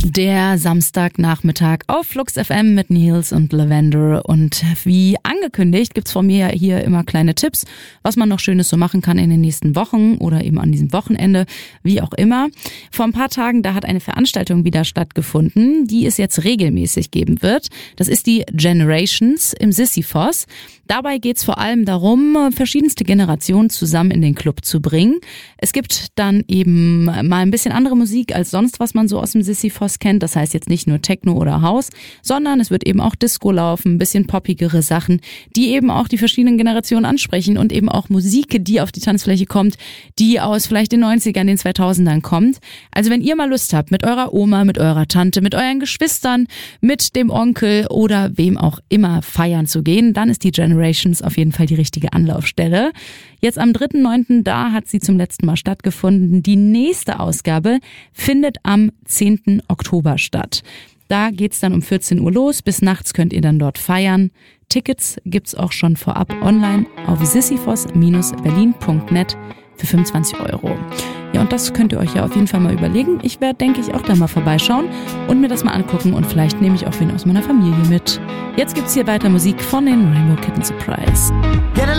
Der Samstagnachmittag auf Flux FM mit Nils und Lavender. Und wie angekündigt gibt's von mir hier immer kleine Tipps, was man noch Schönes so machen kann in den nächsten Wochen oder eben an diesem Wochenende, wie auch immer. Vor ein paar Tagen, da hat eine Veranstaltung wieder stattgefunden, die es jetzt regelmäßig geben wird. Das ist die Generations im Sisyphos. Dabei geht's vor allem darum, verschiedenste Generationen zusammen in den Club zu bringen. Es gibt dann eben mal ein bisschen andere Musik als sonst, was man so aus dem Sisyphos kennt. Das heißt jetzt nicht nur Techno oder House, sondern es wird eben auch Disco laufen, ein bisschen poppigere Sachen, die eben auch die verschiedenen Generationen ansprechen und eben auch Musik, die auf die Tanzfläche kommt, die aus vielleicht den 90ern, den 2000ern kommt. Also wenn ihr mal Lust habt, mit eurer Oma, mit eurer Tante, mit euren Geschwistern, mit dem Onkel oder wem auch immer feiern zu gehen, dann ist die Generations auf jeden Fall die richtige Anlaufstelle. Jetzt am 3.9., da hat sie zum letzten Mal stattgefunden. Die nächste Ausgabe findet am 10. Oktober statt. Da geht's dann um 14 Uhr los. Bis nachts könnt ihr dann dort feiern. Tickets gibt's auch schon vorab online auf sisyphos-berlin.net für 25 €. Ja, und das könnt ihr euch ja auf jeden Fall mal überlegen. Ich werde, denke ich, auch da mal vorbeischauen und mir das mal angucken und vielleicht nehme ich auch wen aus meiner Familie mit. Jetzt gibt's hier weiter Musik von den Rainbow Kitten Surprise.